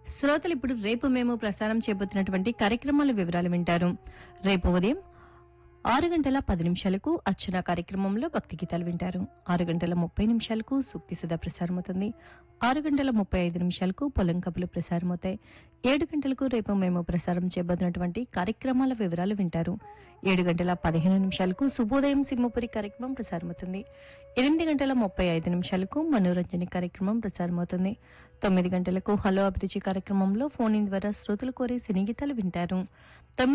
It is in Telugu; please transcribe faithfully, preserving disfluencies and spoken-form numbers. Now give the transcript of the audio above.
శ్రోతలు ఇప్పుడు రేపు మేము ప్రసారం చేయబోతున్నటువంటి కార్యక్రమాల వివరాలు వింటారు. రేపు ఉదయం ఆరు గంటల పది నిమిషాలకు అర్చన కార్యక్రమంలో భక్తి గీతాలు వింటారు. ఆరు గంటల ముప్పై నిమిషాలకు సూక్తి సుధా ప్రసారమవుతుంది. ఆరు గంటల ముప్పై ఐదు నిమిషాలకు పొలం కబులు ప్రసారమవుతాయి. ఏడు గంటలకు రేపు మేము ప్రసారం చేయబోతున్నటువంటి కార్యక్రమాల వివరాలు వింటారు. ఏడు గంటల పదిహేను నిమిషాలకు శుభోదయం సింహపురి కార్యక్రమం ప్రసారమవుతుంది. ఎనిమిది గంటల ముప్పై ఐదు నిమిషాలకు మనోరంజన కార్యక్రమం ప్రసారమవుతుంది. తొమ్మిది గంటలకు హలో అభిరుచి కార్యక్రమంలో ఫోన్ ఇన్ ద్వారా శ్రోతలు కోరే సినీ గీతాలు వింటారు.